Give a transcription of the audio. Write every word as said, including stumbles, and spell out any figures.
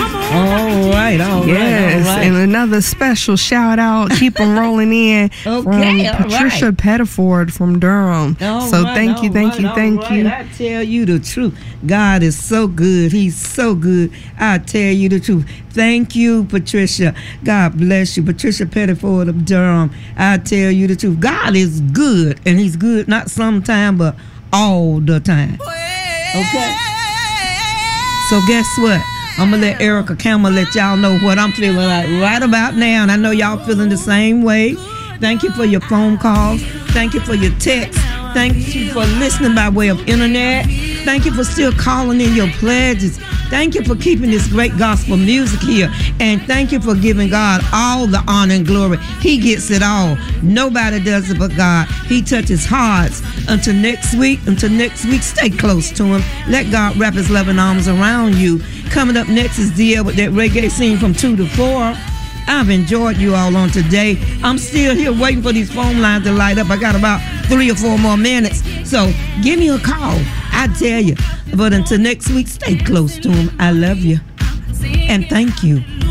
All right, all yes, right, all right. And another special shout out, keep them rolling in Okay, from all Patricia right. Pettiford from Durham. All so right, thank you, all thank right, you, all thank right. you. I tell you the truth. God is so good. He's so good. I tell you the truth. Thank you, Patricia. God bless you. Patricia Pettiford of Durham. I tell you the truth. God is good, and he's good not sometime, but all the time. Okay? So guess what? I'm going to let Erica Campbell let y'all know what I'm feeling like right about now. And I know y'all feeling the same way. Thank you for your phone calls. Thank you for your texts. Thank you for listening by way of internet. Thank you for still calling in your pledges. Thank you for keeping this great gospel music here. And thank you for giving God all the honor and glory. He gets it all. Nobody does it but God. He touches hearts. Until next week, until next week, stay close to him. Let God wrap his loving arms around you. Coming up next is D L with that reggae scene from two to four. I've enjoyed you all on today. I'm still here waiting for these phone lines to light up. I got about three or four more minutes. So give me a call. I tell you. But until next week, stay close to him. I love you. And thank you.